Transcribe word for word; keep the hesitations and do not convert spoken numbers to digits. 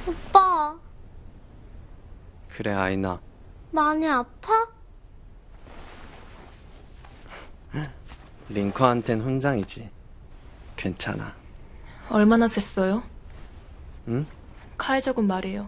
오빠, 그래, 아이나. 많이 아파? 링커한텐 훈장이지. 괜찮아. 얼마나 셌어요? 응? 카이저군 말이에요.